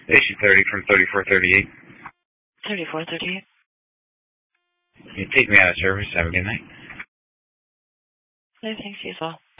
Station 30 from 3438. 3438. You take me out of service. Have a good night. No, thanks, you as well.